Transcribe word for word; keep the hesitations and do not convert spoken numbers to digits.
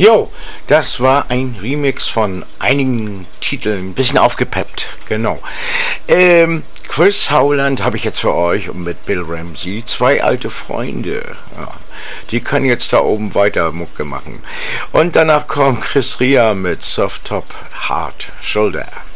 Jo, das war ein Remix von einigen Titeln, ein bisschen aufgepeppt, genau. Ähm, Chris Howland habe ich jetzt für euch und mit Bill Ramsey, zwei alte Freunde. Ja, die können jetzt da oben weiter Mucke machen. Und danach kommt Chris Ria mit Soft Top Hard Shoulder.